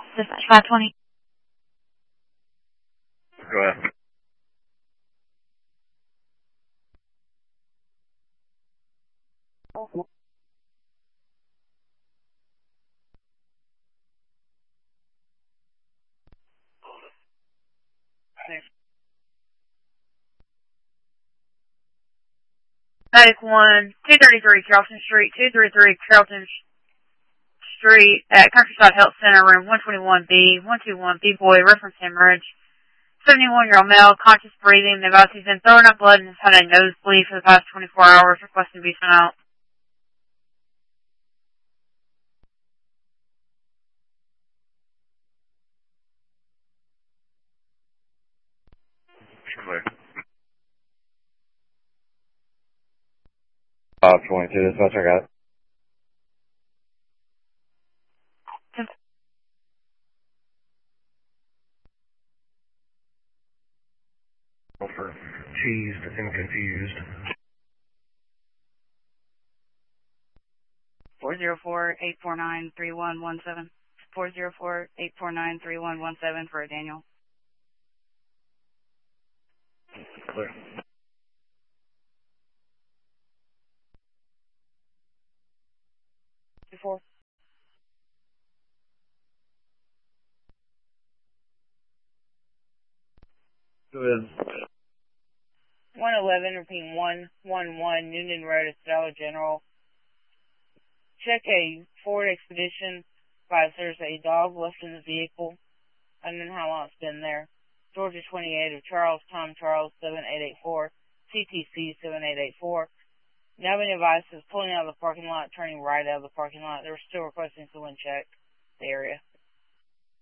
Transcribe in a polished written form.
Dispatch 520. Go ahead. Medic 1, 233 Carrollton Street, 233 Carrollton Street at Countryside Health Center, room 121B, 121B boy, reference hemorrhage. 71-year-old male, conscious breathing. They've he's been throwing up blood and has had a nosebleed for the past 24 hours, requesting to be sent out. Clear. 22, dispatch, I got it. For cheesed and confused. 404-849-3117. 404-849-3117 for a Daniel. Clear. Before. Go ahead. 111, repeating 111, Noonan Road, Dollar General. Check a Ford Expedition. There's a dog left in the vehicle. I don't know how long it's been there. Georgia 28 of Charles, Tom Charles, 7884, CTC 7884. Now being advised is pulling out of the parking lot, turning right out of the parking lot. They were still requesting someone check the area.